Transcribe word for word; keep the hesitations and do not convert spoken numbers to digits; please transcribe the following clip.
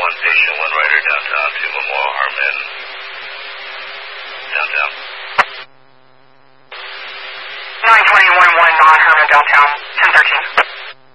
one patient, one rider downtown to Memorial Harmon downtown. nine twenty-one one on Herman downtown, ten thirteen.